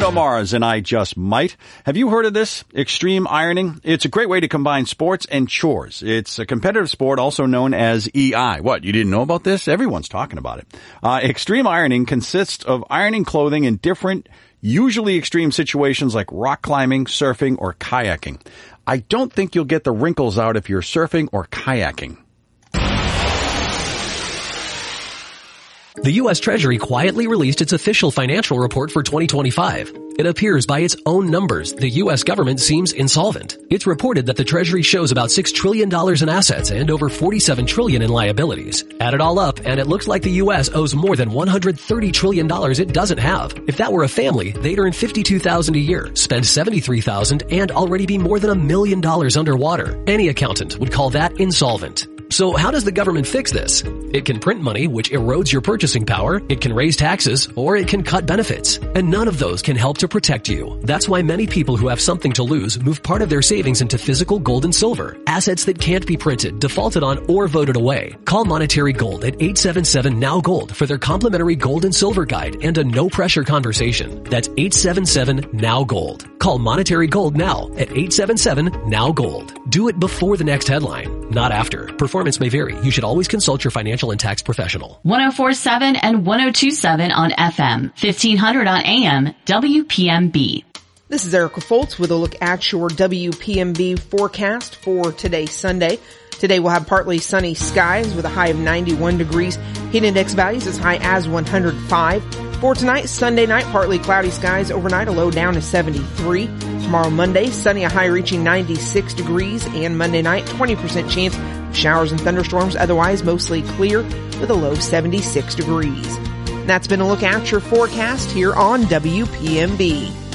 Del Mars and I Just Might. Have you heard of this? Extreme ironing? It's a great way to combine sports and chores. It's a competitive sport also known as EI. What, you didn't know about this? Everyone's talking about it. Extreme ironing consists of ironing clothing in different, usually extreme situations like rock climbing, surfing, or kayaking. I don't think you'll get the wrinkles out if you're surfing or kayaking. The U.S. Treasury quietly released its official financial report for 2025. It appears by its own numbers, the U.S. government seems insolvent. It's reported that the Treasury shows about $6 trillion in assets and over $47 trillion in liabilities. Add it all up, and it looks like the U.S. owes more than $130 trillion it doesn't have. If that were a family, they'd earn $52,000 a year, spend $73,000, and already be more than $1 million underwater. Any accountant would call that insolvent. So how does the government fix this? It can print money, which erodes your purchasing power, it can raise taxes, or it can cut benefits. And none of those can help to protect you. That's why many people who have something to lose move part of their savings into physical gold and silver, assets that can't be printed, defaulted on, or voted away. Call Monetary Gold at 877-NOW-GOLD for their complimentary gold and silver guide and a no-pressure conversation. That's 877-NOW-GOLD. Call Monetary Gold now at 877-NOW-GOLD. Do it before the next headline, not after. Performance may vary. You should always consult your financial and tax professional. 104.7 and 102.7 on FM, 1500 on AM, WPMB. This is Erica Foltz with a look at your WPMB forecast for today, Sunday. Today we'll have partly sunny skies with a high of 91 degrees. Heat index values as high as 105. For tonight, Sunday night, partly cloudy skies. Overnight, a low down to 73. Tomorrow, Monday, sunny, a high reaching 96 degrees. And Monday night, 20% chance of showers and thunderstorms. Otherwise, mostly clear with a low 76 degrees. And that's been a look at your forecast here on WPMB.